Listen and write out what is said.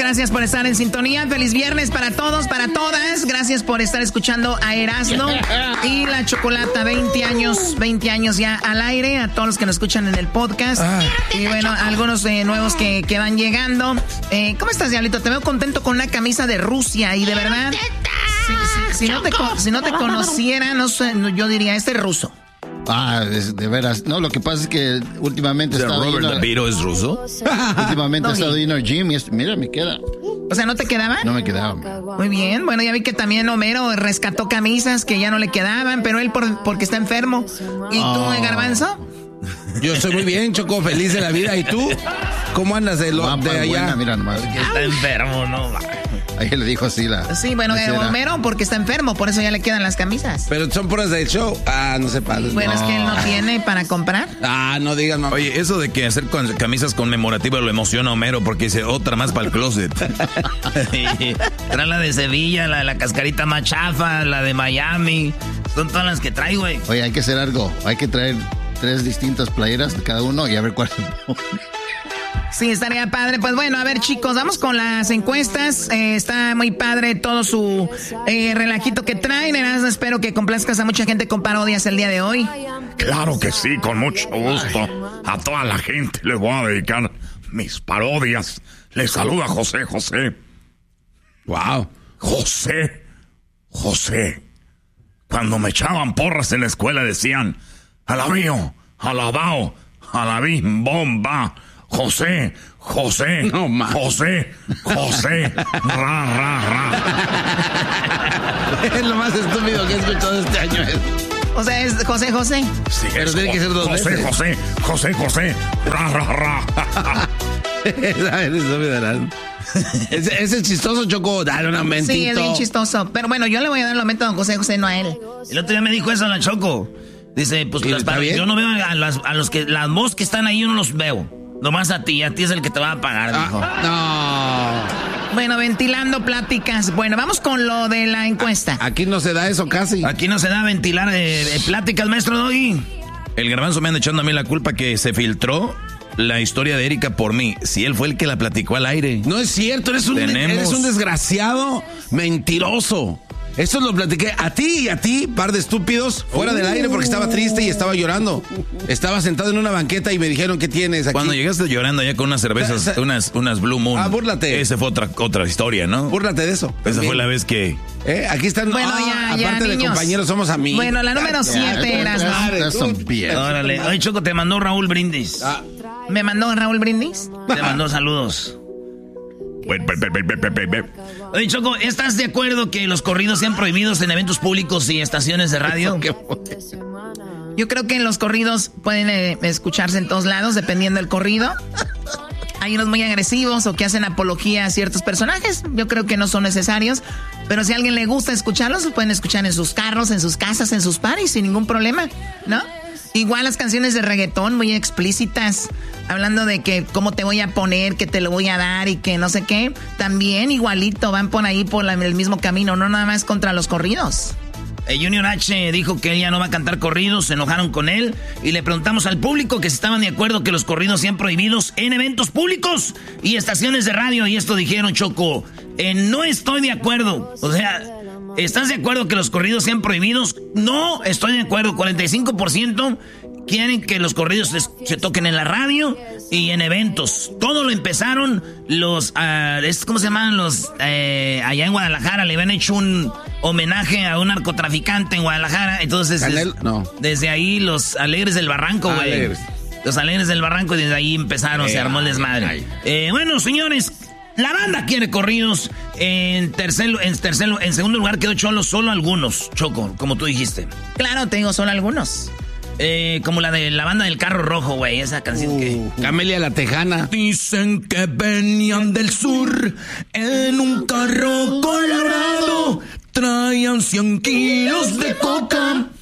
gracias por estar en sintonía. Feliz viernes para todos, para todas. Gracias por estar escuchando a Erasmo y la Chocolata. 20 años ya al aire. A todos los que nos escuchan en el podcast. Y bueno, algunos nuevos que van llegando. ¿Cómo estás, Diablito? Te veo contento con una camisa de Rusia y de verdad... Si no te conociera, no sé, yo diría, este es ruso. De veras. No, lo que pasa es que últimamente he estado Robert De Niro es ruso. Últimamente he estado yendo al gym y mira, me queda. O sea, ¿no te quedaba? No me quedaba. Muy bien. Bueno, ya vi que también Homero rescató camisas que ya no le quedaban, pero él porque está enfermo. ¿Y tú, Garbanzo? Yo estoy muy bien, Choco, feliz de la vida. ¿Y tú? ¿Cómo andas de allá? Buena, mira nomás. Está enfermo, ¿no? Ahí le dijo así la... Sí, bueno, Homero porque está enfermo, por eso ya le quedan las camisas. Pero son puras del show. No sé, padre. Bueno, es que él no tiene para comprar. No digas, mamá. Oye, eso de que hacer camisas conmemorativas lo emociona a Homero porque dice otra más para el closet. Trae la de Sevilla, la cascarita más chafa, la de Miami. Son todas las que trae, güey. Oye, hay que hacer algo. Hay que traer 3 distintas playeras de cada uno y a ver cuál se pone. Sí, estaría padre. Pues bueno, a ver, chicos, vamos con las encuestas. Está muy padre todo su relajito que traen. Espero que complazcas a mucha gente con parodias el día de hoy. Claro que sí, con mucho gusto. A toda la gente les voy a dedicar mis parodias. Les saluda José. Wow. José. Cuando me echaban porras en la escuela decían: alabío, alabao, alabim, bomba. José, no, José, ra. Es lo más estúpido que he escuchado este año. O sea, es José. Sí, pero tiene que ser 2 veces. José, ra. Ese es chistoso, Choco. Dale un aumentito. Sí, es bien chistoso. Pero bueno, yo le voy a dar el aumento a don José, no a él. El otro día me dijo eso la Choco. Dice, pues yo no veo a los que las voz que están ahí, yo no los veo. Nomás a ti es el que te va a pagar, dijo. No. Bueno, ventilando pláticas. Bueno, vamos con lo de la encuesta. Aquí no se da eso casi. Aquí no se da ventilar pláticas, maestro Doggy. El Garbanzo me anda echando a mí la culpa que se filtró la historia de Erika por mí. Si él fue el que la platicó al aire. No es cierto, eres un desgraciado mentiroso. Eso lo platiqué a ti y a ti, par de estúpidos, fuera del aire porque estaba triste y estaba llorando. Estaba sentado en una banqueta y me dijeron, ¿qué tienes aquí? Cuando llegaste llorando ya con unas cervezas, unas Blue Moon. Búrlate. Esa fue otra historia, ¿no? Búrlate de eso. Esa fue la vez que... Aquí están, bueno, aparte de niños, compañeros, somos amigos. Bueno, la número 7 eras, ¿no? Órale. Ay, Choco, te mandó Raúl Brindis. ¿Me mandó Raúl Brindis? Te mandó saludos. Oye, Choco, ¿estás de acuerdo que los corridos sean prohibidos en eventos públicos y estaciones de radio? Yo creo que los corridos pueden escucharse en todos lados, dependiendo del corrido. Hay unos muy agresivos o que hacen apología a ciertos personajes. Yo creo que no son necesarios. Pero si a alguien le gusta escucharlos, los pueden escuchar en sus carros, en sus casas, en sus parties, sin ningún problema, ¿no? Igual las canciones de reggaetón muy explícitas, hablando de que cómo te voy a poner, que te lo voy a dar y que no sé qué. También igualito van por ahí por el mismo camino, no nada más contra los corridos. Junior H dijo que ella no va a cantar corridos, se enojaron con él y le preguntamos al público que si estaban de acuerdo que los corridos sean prohibidos en eventos públicos y estaciones de radio. Y esto dijeron, Choco, no estoy de acuerdo. O sea, ¿estás de acuerdo que los corridos sean prohibidos? No, estoy de acuerdo. 45% quieren que los corridos se toquen en la radio y en eventos. Todo lo empezaron los... ¿cómo se llaman? Los... allá en Guadalajara le habían hecho un homenaje a un narcotraficante en Guadalajara. Entonces, desde ahí los Alegres del Barranco, güey. Los Alegres del Barranco, desde ahí empezaron, se armó el desmadre. Bueno, señores, la banda quiere corridos. En segundo lugar quedó Cholo, solo algunos, Choco, como tú dijiste. Claro, te digo, solo algunos. Como la de la banda del carro rojo, güey, esa canción que... Camelia la Tejana. Dicen que venían del sur en un carro colorado, traían 100 kilos de coca